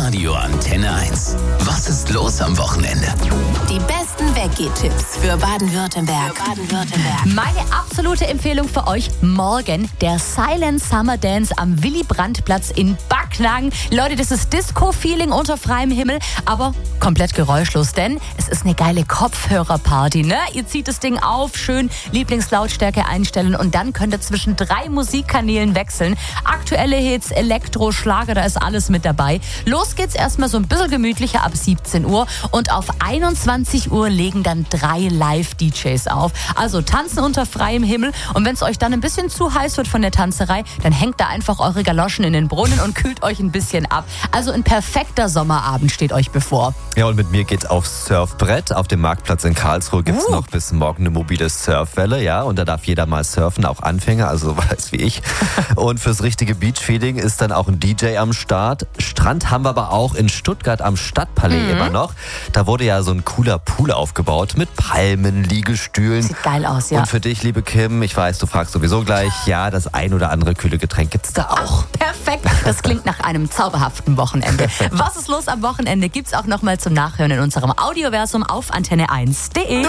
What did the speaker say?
Radio Antenne 1. Was ist los am Wochenende? Die besten Weggehtipps für Baden-Württemberg. Meine absolute Empfehlung für euch: morgen der Silent Summer Dance am Willy-Brandt-Platz in Backnang. Leute, das ist Disco-Feeling unter freiem Himmel, aber komplett geräuschlos, denn es ist eine geile Kopfhörerparty, ne? Ihr zieht das Ding auf, schön Lieblingslautstärke einstellen und dann könnt ihr zwischen 3 Musikkanälen wechseln. Aktuelle Hits, Elektro, Schlager, da ist alles mit dabei. Los geht's erstmal so ein bisschen gemütlicher ab 17 Uhr und auf 21 Uhr legen dann 3 Live-DJs auf. Also tanzen unter freiem Himmel, und wenn es euch dann ein bisschen zu heiß wird von der Tanzerei, dann hängt da einfach eure Galoschen in den Brunnen und kühlt euch ein bisschen ab. Also ein perfekter Sommerabend steht euch bevor. Ja, und mit mir geht's aufs Surfbrett. Auf dem Marktplatz in Karlsruhe gibt's noch bis morgen eine mobile Surfwelle, ja, und da darf jeder mal surfen, auch Anfänger, also weiß wie ich. Und fürs richtige Beach-Feeling ist dann auch ein DJ am Start. Strand haben wir aber auch in Stuttgart am Stadtpalais immer noch. Da wurde ja so ein cooler Pool aufgebaut mit Palmen, Liegestühlen. Sieht geil aus, ja. Und für dich, liebe Kim, ich weiß, du fragst sowieso gleich, ja, das ein oder andere kühle Getränk gibt's da auch. Perfekt, das klingt nach einem zauberhaften Wochenende. Was ist los am Wochenende gibt's auch nochmal zum Nachhören in unserem Audioversum auf antenne1.de.